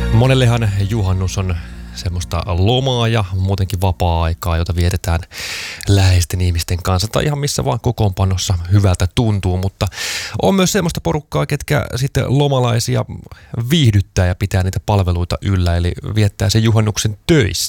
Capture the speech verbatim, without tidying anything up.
Monellehan juhannus on semmoista lomaa ja muutenkin vapaa-aikaa, jota vietetään läheisten ihmisten kanssa tai ihan missä vaan kokoonpanossa hyvältä tuntuu, mutta on myös semmoista porukkaa, ketkä sitten lomalaisia viihdyttää ja pitää niitä palveluita yllä, eli viettää sen juhannuksen töissä.